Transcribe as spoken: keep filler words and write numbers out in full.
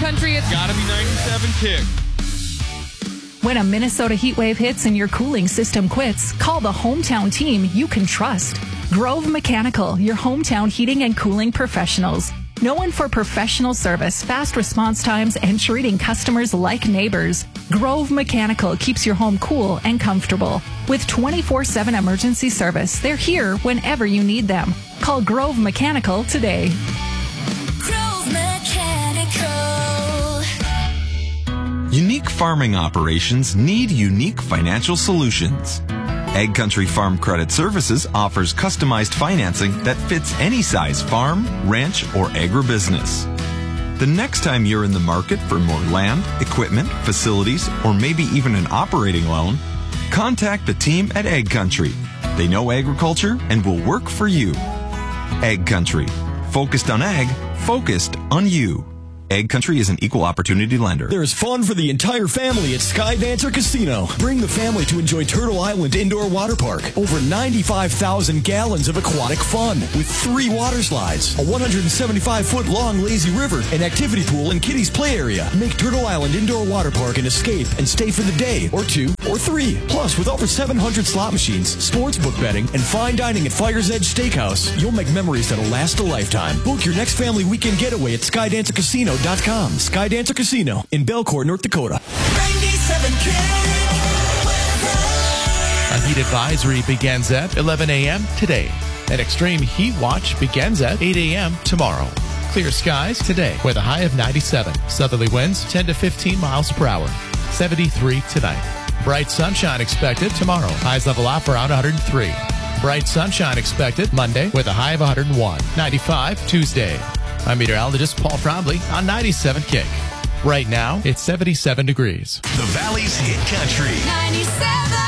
Country, it's gotta be ninety-seven Kick. When a Minnesota heat wave hits and your cooling system quits, call the hometown team you can trust. Grove Mechanical, your hometown heating and cooling professionals. Known for professional service, fast response times, and treating customers like neighbors, Grove Mechanical keeps your home cool and comfortable. With twenty-four seven emergency service, they're here whenever you need them. Call Grove Mechanical today. Grove Mechanical. Unique farming operations need unique financial solutions. Ag Country Farm Credit Services offers customized financing that fits any size farm, ranch, or agribusiness. The next time you're in the market for more land, equipment, facilities, or maybe even an operating loan, contact the team at Ag Country. They know agriculture and will work for you. Ag Country. Focused on ag, focused on you. Ag Country is an equal opportunity lender. There's fun for the entire family at Skydancer Casino. Bring the family to enjoy Turtle Island Indoor Water Park. Over ninety-five thousand gallons of aquatic fun with three water slides, a one hundred seventy-five foot long lazy river, an activity pool, and kiddies play area. Make Turtle Island Indoor Water Park an escape and stay for the day or two or three. Plus, with over seven hundred slot machines, sports book betting, and fine dining at Fire's Edge Steakhouse, you'll make memories that'll last a lifetime. Book your next family weekend getaway at Skydancer Casino dot com. Skydancer Casino in Belcourt, North Dakota. ninety-seven K. A heat advisory begins at eleven a.m. today. An extreme heat watch begins at eight a.m. tomorrow. Clear skies today with a high of ninety-seven. Southerly winds ten to fifteen miles per hour. seventy-three tonight. Bright sunshine expected tomorrow. Highs level off around one hundred three. Bright sunshine expected Monday with a high of one hundred one. ninety-five Tuesday. I'm meteorologist Paul Trombley on ninety-seven Kick. Right now, it's seventy-seven degrees. The Valley's Hit Country. ninety-seven